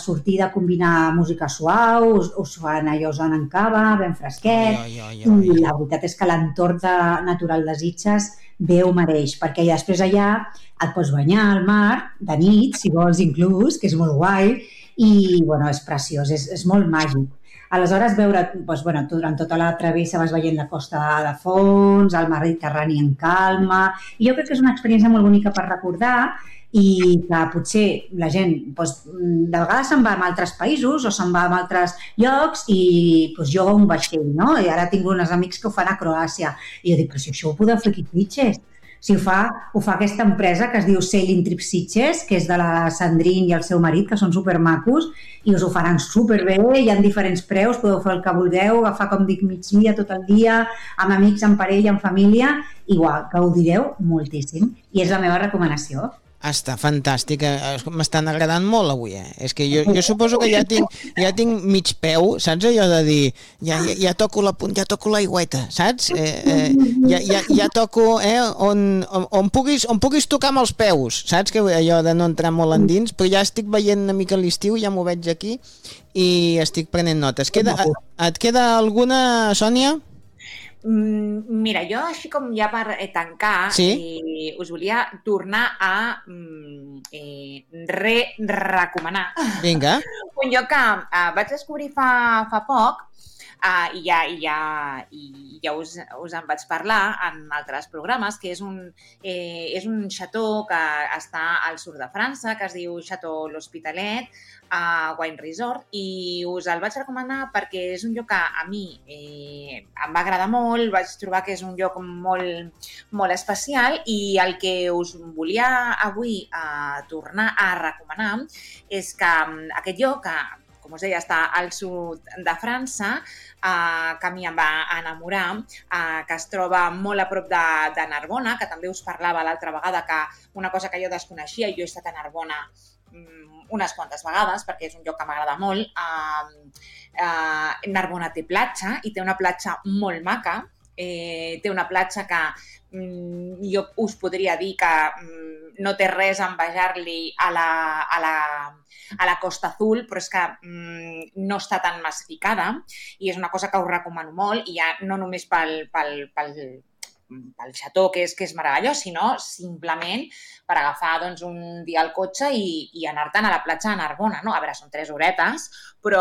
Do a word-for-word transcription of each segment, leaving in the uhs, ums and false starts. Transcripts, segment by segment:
sortir de combinar música suau, us, us fan allò zona en cava, ben fresquet, Ai, ai, ai, ai. i la veritat és que l'entorn de, natural de Sitges bé ho mereix, perquè després allà et pots banyar al mar, de nit, si vols inclús, que és molt guai, i bueno, és preciós, és, és molt màgic. Aleshores, veure, doncs, bueno, durant tota la travessa vas veient la costa de fons, el mar Mediterrani en calma, i jo crec que és una experiència molt bonica per recordar i que potser la gent doncs, de vegades se'n va a altres països o se'n va a altres llocs i doncs, jo a un vaixell, no? I ara tinc uns amics que ho fan a Croàcia i jo dic, però si això ho podeu fer aquí a Sitges. Si ho fa, ho fa aquesta empresa que es diu Sailing Trip Sitges, que és de la Sandrine i el seu marit, que són supermacos, i us ho faran superbé, hi ha diferents preus, podeu fer el que vulgueu, agafar, com dic, migdia, tot el dia, amb amics, amb parella, amb família, igual, que ho direu moltíssim. I és la meva recomanació. Està fantàstic, m'estan agradant molt avui, eh? És que jo, jo suposo que ja tinc, ja tinc mig peu, saps allò de dir, ja, ja, ja toco la ja toco l'aigüeta, saps? Eh, eh, ja, ja, ja toco eh, on, on, on, puguis, on puguis tocar amb els peus, saps? Que allò de no entrar molt endins, però ja estic veient una mica l'estiu, ja m'ho veig aquí, i estic prenent notes. Queda, et queda alguna, Sònia? Mira, jo així com ja per tancar, sí? eh, us volia tornar a eh, re-recomanar. Vinga. Un lloc que eh, vaig descobrir fa, fa poc uh, i ja, i ja, i ja us, us en vaig parlar en altres programes, que és un, eh, és un xató que està al sud de França, que es diu Xató L'Hospitalet, a Wine Resort, i us el vaig recomanar perquè és un lloc que a mi eh, em va agradar molt, vaig trobar que és un lloc molt, molt especial i el que us volia avui eh, tornar a recomanar és que aquest lloc, que com us deia està al sud de França, eh, que a mi em va enamorar, eh, que es troba molt a prop de, de Narbona, que també us parlava l'altra vegada, que una cosa que jo desconeixia, i jo he estat a Narbona unes quantes vegades, perquè és un lloc que m'agrada molt. Uh, uh, Narbona té platja, i té una platja molt maca. Eh, té una platja que um, jo us podria dir que um, no té res a envejar-li a la, a, la, a la Costa Azul, però és que um, no està tan massificada, i és una cosa que us recomano molt, i ja no només pel, pel, pel, pel xató, que és, que és meravellós, sinó simplement per agafar doncs, un dia al cotxe i, i anar-te'n a la platja de Narbona. No? A veure, són tres horetes, però,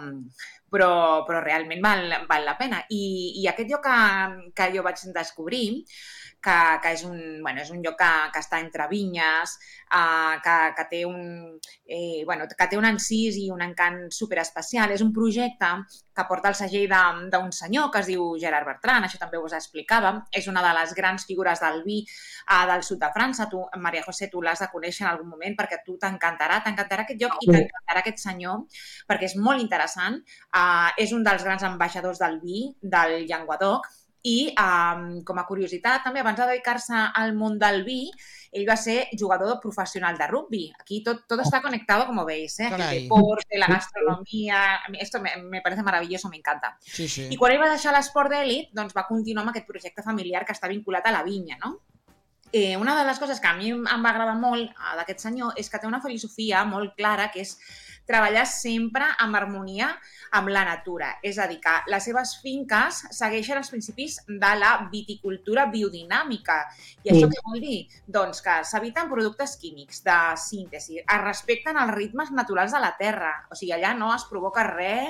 però, però realment val, val la pena. I, i aquest lloc que, que jo vaig descobrir, que, que és, un, bueno, és un lloc que, que està entre vinyes, uh, que, que, té un, eh, bueno, que té un encís i un encant superespecial. És un projecte que porta el segell d'un senyor que es diu Gerard Bertran, això també us explicava. És una de les grans figures del vi uh, del sud de França. Tu, Maria José, tu l'has de conèixer en algun moment perquè tu t'encantarà, t'encantarà aquest lloc i t'encantarà aquest senyor perquè és molt interessant. Uh, és un dels grans ambaixadors del vi del Llenguadoc. I um, com a curiositat, també abans de dedicar-se al món del vi, ell va ser jugador professional de rugby. Aquí tot, tot está conectado, como veis, ¿eh? El deporte, la gastronomía, esto me, me parece maravilloso, me encanta. Sí, sí. I quan ell va deixar l'esport d'elit, doncs va continuar amb aquest projecte familiar que està vinculat a la vinya, no? Eh, una de les coses que a mi em va agradar molt d'aquest senyor és que té una filosofia molt clara, que és treballar sempre en harmonia amb la natura. És a dir, que les seves finques segueixen els principis de la viticultura biodinàmica. I això què vol dir? Doncs que s'eviten productes químics de síntesi, es respecten els ritmes naturals de la terra. O sigui, allà no es provoca res,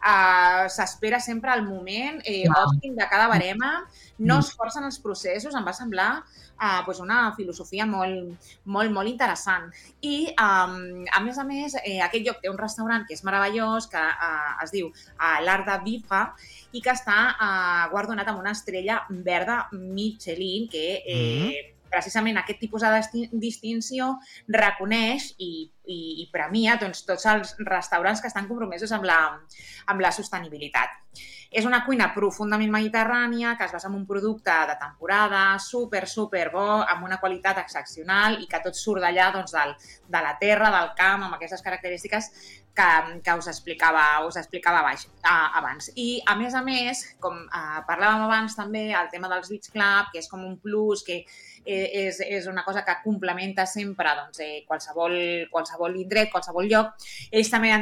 eh, s'espera sempre el moment eh, òptim de cada barema, no es forcen els processos, em va semblar eh, doncs una filosofia molt, molt, molt interessant. I, eh, a més a més, eh, aquest lloc té un restaurant que és meravellós, que eh, es diu eh, l'Art de Vifra, i que està eh, guardonat amb una estrella verda Michelin, que eh, precisament aquest tipus de distinció reconeix i, i, i premia doncs, tots els restaurants que estan compromesos amb la, amb la sostenibilitat. És una cuina profundament mediterrània que es basa en un producte de temporada super, super bo, amb una qualitat excepcional i que tot surt d'allà doncs, del, de la terra, del camp, amb aquestes característiques que, que us explicava, us explicava baix, uh, abans. I, a més a més, com uh, parlàvem abans també, el tema dels Beach Club, que és com un plus, que és, és una cosa que complementa sempre doncs, eh, qualsevol, qualsevol indret, qualsevol lloc. Ells també han